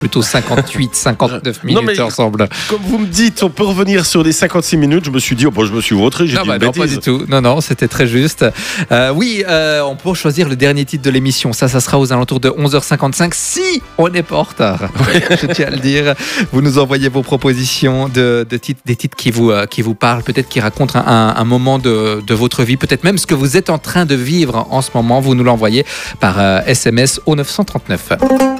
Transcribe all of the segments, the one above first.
plutôt 58, 59 Non, minutes mais ensemble. Comme vous me dites, on peut revenir sur les 56 minutes. Je me suis dit, je me suis vautré, j'ai dit une Non, pas bêtise. du tout. Non, c'était très juste. On peut choisir le dernier titre de l'émission. Ça sera aux alentours de 11h55 si on n'est pas en retard. Je tiens à le dire. Vous nous envoyez vos propositions de titres, des titres qui vous parlent, peut-être qui racontent un moment de votre vie, peut-être même ce que vous êtes en train de vivre en ce moment. Vous nous l'envoyez par SMS au 939.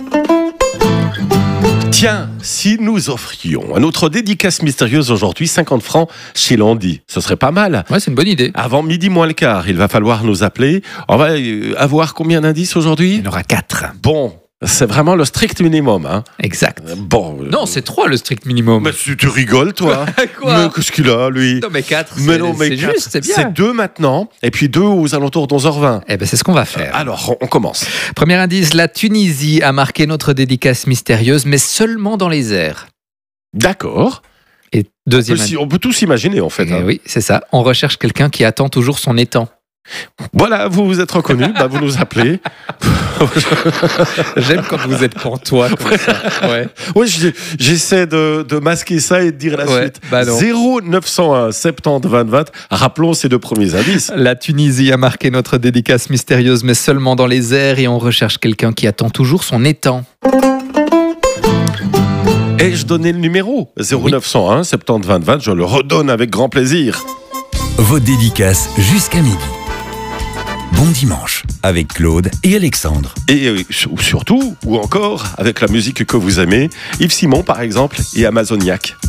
Tiens, si nous offrions à notre dédicace mystérieuse aujourd'hui 50 francs chez Landy, ce serait pas mal. Ouais, c'est une bonne idée. Avant midi moins le quart, il va falloir nous appeler. On va avoir combien d'indices aujourd'hui ? Il y en aura 4. Bon, c'est vraiment le strict minimum. Hein. Exact. Bon. Non, c'est 3 le strict minimum. Mais tu rigoles, toi. Quoi ? Mais qu'est-ce qu'il a, lui ? Non, mais 4, c'est juste, c'est bien. C'est 2 maintenant, et puis 2 aux alentours d'11h20. Eh ben, c'est ce qu'on va faire. Alors, on commence. Premier indice, la Tunisie a marqué notre dédicace mystérieuse, mais seulement dans les airs. D'accord. Et deuxième indice. On peut tout s'imaginer, en fait. Hein. Oui, c'est ça. On recherche quelqu'un qui attend toujours son étang. Voilà, vous vous êtes reconnu, vous nous appelez. J'aime quand vous êtes pantois comme ça. Ouais. Oui, j'essaie de masquer ça et de dire la suite. Bah non. 0901 70 20 20. Rappelons ces 2 premiers indices. La Tunisie a marqué notre dédicace mystérieuse, mais seulement dans les airs, et on recherche quelqu'un qui attend toujours son étang. Ai-je donné le numéro ? 0901 70 20 20. Je le redonne avec grand plaisir. Vos dédicaces jusqu'à midi. Bon dimanche avec Claude et Alexandre. Et surtout, ou encore, avec la musique que vous aimez, Yves Simon par exemple et Amazoniac.